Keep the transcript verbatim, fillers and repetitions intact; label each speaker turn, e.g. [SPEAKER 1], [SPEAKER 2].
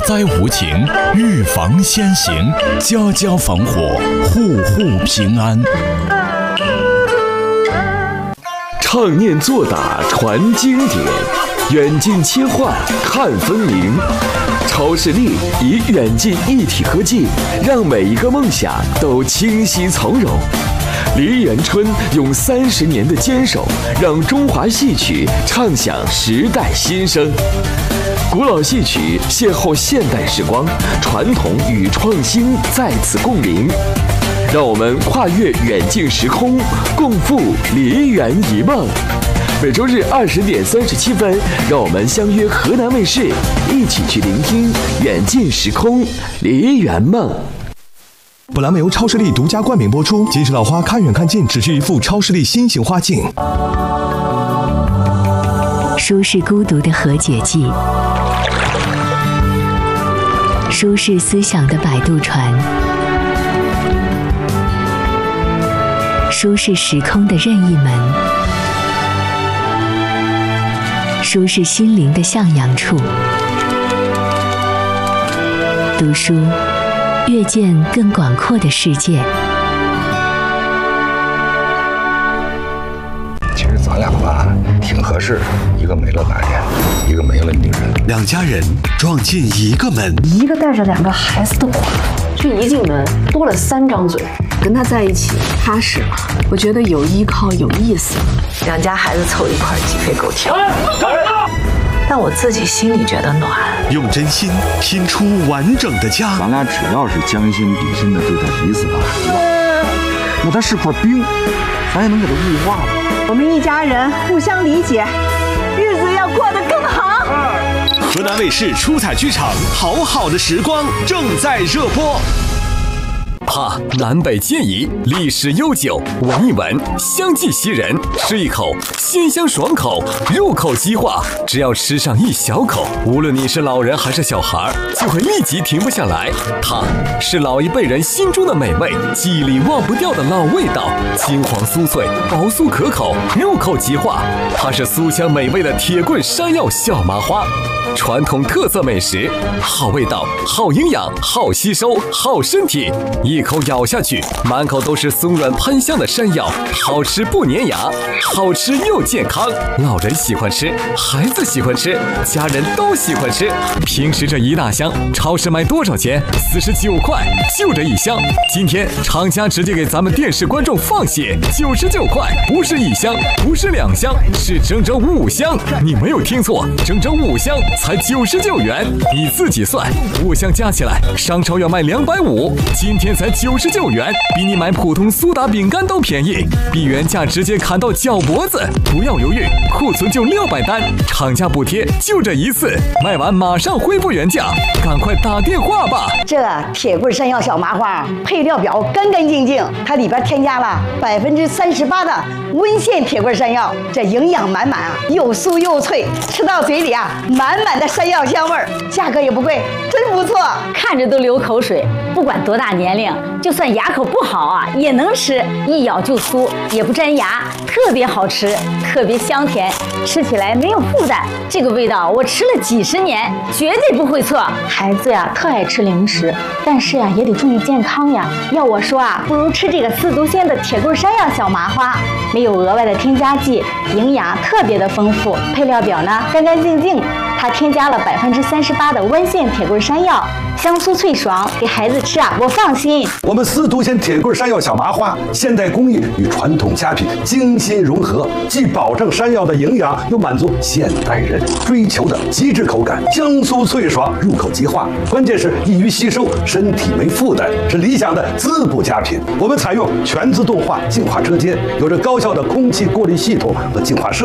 [SPEAKER 1] 灾无情，预防先行，家家防火，户户平安。
[SPEAKER 2] 唱念做打传经典，远近切换看分明。超视力以远近一体科技，让每一个梦想都清晰从容。梨园春用三十年的坚守，让中华戏曲唱响时代新声。古老戏曲邂逅现代时光，传统与创新在此共鸣。让我们跨越远近时空，共赴梨园一梦。每周日二十点三十七分，让我们相约河南卫视，一起去聆听远近时空梨园梦。
[SPEAKER 3] 本栏目由超视力独家冠名播出。金石老花看远看近，只需一副超视力新型花镜。
[SPEAKER 4] 书是孤独的和解剂，书是思想的摆渡船，书是时空的任意门，书是心灵的向阳处。读书，阅见更广阔的世界。
[SPEAKER 5] 其实咱俩吧挺合适，一个没了男人，一个没了女人，
[SPEAKER 6] 两家人撞进一个门，
[SPEAKER 7] 一个带着两个孩子的我，这一进门多了三张嘴。跟他在一起踏实了，我觉得有依靠有意思，
[SPEAKER 8] 两家孩子凑一块鸡飞狗跳。但我自己心里觉得暖。
[SPEAKER 6] 用真心拼出完整的家。
[SPEAKER 5] 咱俩只要是将心比心的对待彼此的孩子，那他是块冰，咱也能给他雾化了。
[SPEAKER 9] 我们一家人互相理解，日子要过得更好。
[SPEAKER 6] 河南卫视出彩剧场《好好的时光》正在热播。
[SPEAKER 10] 哈，南北皆宜，历史悠久，闻一闻，香气袭人，吃一口，鲜香爽口，入口即化。只要吃上一小口，无论你是老人还是小孩，就会立即停不下来。它是老一辈人心中的美味，记忆里忘不掉的老味道，金黄酥脆，薄酥可口，入口即化。它是酥香美味的铁棍山药小麻花，传统特色美食，好味道，好营养，好吸收，好身体。一口咬下去，满口都是松软喷香的山药，好吃不粘牙，好吃又健康。老人喜欢吃，孩子喜欢吃，家人都喜欢吃。平时这一大箱，超市卖多少钱？四十九块，就这一箱。今天厂家直接给咱们电视观众放血，九十九块，不是一箱，不是两箱，是整整五箱。你没有听错，整整五箱才九十九元。你自己算，五箱加起来，商超要卖两百五，今天才九十九元，比你买普通苏打饼干都便宜，比原价直接砍到脚脖子。不要犹豫，库存就六百单，厂家补贴就这一次，卖完马上恢复原价，赶快打电话吧。
[SPEAKER 9] 这铁棍山药小麻花配料表干干净净，它里边添加了百分之三十八的温县铁棍山药，这营养满满啊，又酥又脆，吃到嘴里啊，满满的山药香味儿，价格也不贵，真不错，
[SPEAKER 11] 看着都流口水。不管多大年龄，就算牙口不好啊，也能吃，一咬就酥，也不粘牙，特别好吃，特别香甜，吃起来没有负担。这个味道我吃了几十年，绝对不会错。
[SPEAKER 7] 孩子呀，特爱吃零食，但是呀，也得注意健康呀。
[SPEAKER 11] 要我说啊，不如吃这个四足仙的铁棍山药小麻花，没有额外的添加剂，营养特别的丰富。配料表呢干干净净，它添加了百分之三十八的温县铁棍山药，香酥脆爽，给孩子吃啊，我放心。
[SPEAKER 12] 我们四足仙铁棍山药小麻花，现代工艺与传统佳品精心融合，既保证山药的营养，又满足现代人追求的极致口感，香酥脆爽，入口即化，关键是易于吸收，身体没负担，是理想的滋补佳品。我们采用全自动化净化车间，有着高效的空气过滤系统和净化设